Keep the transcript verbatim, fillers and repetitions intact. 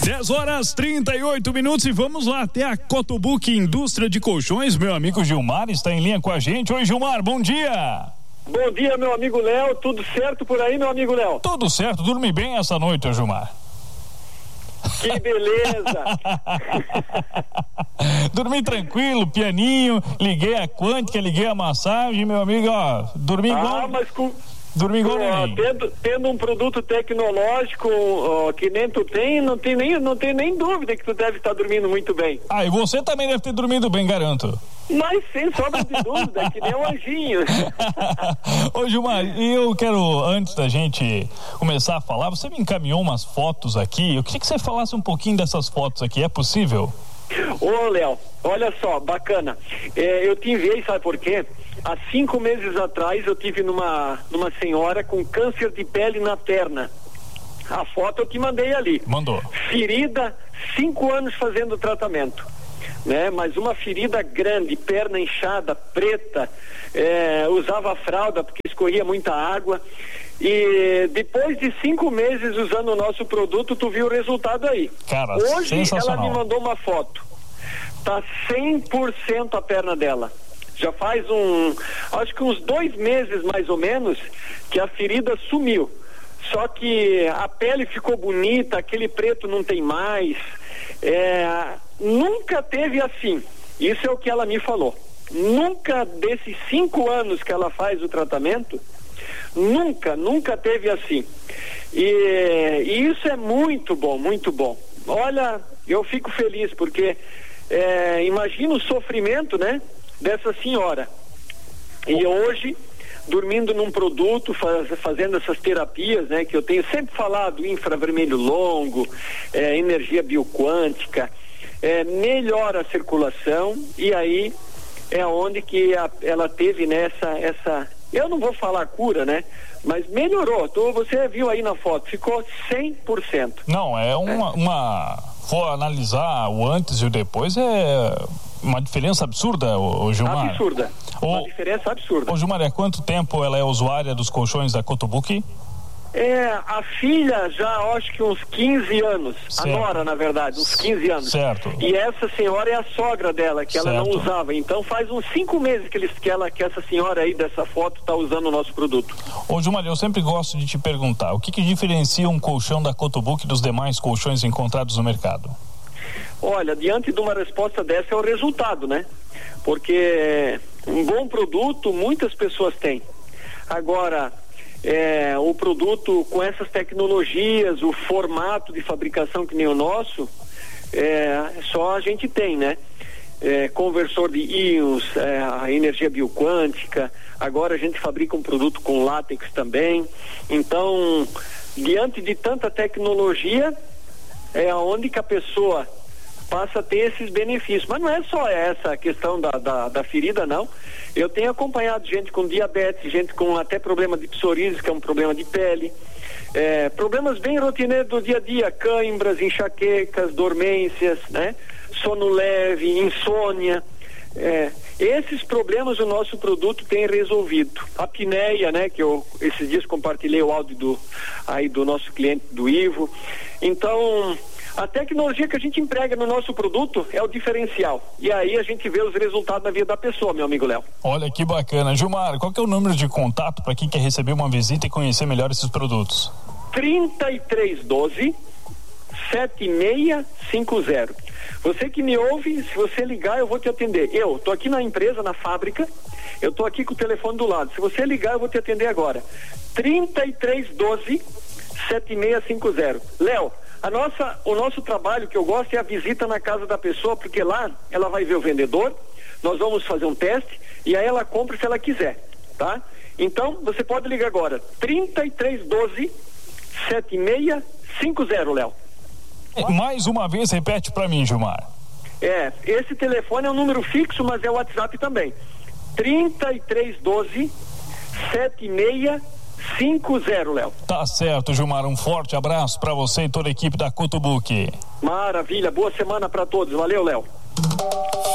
dez horas trinta e oito minutos e vamos lá até a Cotobuque Indústria de Colchões. Meu amigo Gilmar está em linha com a gente. Oi, Gilmar, bom dia. Bom dia, meu amigo Léo. Tudo certo por aí, meu amigo Léo? Tudo certo. Dormi bem essa noite, Gilmar. Que beleza. Dormi tranquilo, pianinho, liguei a quântica, liguei a massagem, meu amigo, ó, dormi ah, igual... mas com... Dormi igual uh, tendo, tendo um produto tecnológico uh, que nem tu tem, não tem nem, não tem nem dúvida que tu deve estar dormindo muito bem. Ah, e você também deve ter dormido bem, garanto. Mas sem sombra de dúvida, que nem um anjinho. Ô Gilmar, eu quero, antes da gente começar a falar, você me encaminhou umas fotos aqui, eu queria que você falasse um pouquinho dessas fotos aqui, é possível? Ô Léo, olha só, bacana, é, eu te enviei, sabe por quê? Há cinco meses atrás eu tive numa, numa senhora com câncer de pele na perna. A foto eu te mandei ali. Mandou. Ferida, cinco anos fazendo tratamento, né? Mas uma ferida grande, perna inchada, preta, é, usava fralda porque escorria muita água. E depois de cinco meses usando o nosso produto, tu viu o resultado aí. Cara, hoje ela me mandou uma foto. Tá cem por cento a perna dela. Já faz um, acho que uns dois meses mais ou menos, que a ferida sumiu. Só que a pele ficou bonita, aquele preto não tem mais. É, nunca teve assim. Isso é o que ela me falou. Nunca, desses cinco anos que ela faz o tratamento, nunca, nunca teve assim. E, e isso é muito bom, muito bom. Olha, eu fico feliz porque é, imagina o sofrimento, né, dessa senhora. E hoje, dormindo num produto, faz, fazendo essas terapias, né, que eu tenho sempre falado, infravermelho longo, é, energia bioquântica, é, melhora a circulação e aí é onde que a, ela teve nessa, essa, eu não vou falar cura, né, mas melhorou. Tô, você viu aí na foto, ficou cem por cento. Não, é uma, é. uma for analisar o antes e o depois, é uma diferença absurda, o Gilmar. Absurda, o, uma diferença absurda. Ô Gilmar, há quanto tempo ela é usuária dos colchões da Cotobuque? É, a filha já acho que uns quinze anos, certo. A nora na verdade, uns quinze anos. Certo. E essa senhora é a sogra dela, que certo. Ela não usava, então faz uns cinco meses que, eles, que, ela, que essa senhora aí dessa foto está usando o nosso produto. Ô Gilmar, eu sempre gosto de te perguntar, o que que diferencia um colchão da Cotobuque dos demais colchões encontrados no mercado? Olha, diante de uma resposta dessa é o resultado, né? Porque um bom produto muitas pessoas têm. Agora, é, o produto com essas tecnologias, o formato de fabricação que nem o nosso, é, só a gente tem, né? É, conversor de íons, é, a energia bioquântica, agora a gente fabrica um produto com látex também. Então, diante de tanta tecnologia, é aonde que a pessoa passa a ter esses benefícios. Mas não é só essa questão da, da, da ferida, não. Eu tenho acompanhado gente com diabetes, gente com até problema de psoríase, que é um problema de pele, é, problemas bem rotineiros do dia a dia, cãibras, enxaquecas, dormências, né? Sono leve, insônia. É, esses problemas o nosso produto tem resolvido. A apneia, né, que eu esses dias compartilhei o áudio do, aí do nosso cliente, do Ivo. Então, a tecnologia que a gente emprega no nosso produto é o diferencial. E aí a gente vê os resultados na vida da pessoa, meu amigo Léo. Olha que bacana. Gilmar, qual que é o número de contato para quem quer receber uma visita e conhecer melhor esses produtos? trinta e três doze, setenta e seis cinquenta. Você que me ouve, se você ligar eu vou te atender. Eu tô aqui na empresa, na fábrica, eu tô aqui com o telefone do lado. Se você ligar eu vou te atender agora. trinta e três doze, setenta e seis cinquenta. Léo, A nossa, o nosso trabalho que eu gosto é a visita na casa da pessoa, porque lá ela vai ver o vendedor, nós vamos fazer um teste e aí ela compra se ela quiser, tá? Então, você pode ligar agora, trinta e três doze, setenta e seis cinquenta, Léo. Mais uma vez, repete para mim, Gilmar. É, esse telefone é um número fixo, mas é o WhatsApp também. trinta e três doze, setenta e seis cinquenta, Léo. Tá certo, Gilmar, um forte abraço para você e toda a equipe da Cotobuque. Maravilha, boa semana para todos, valeu, Léo.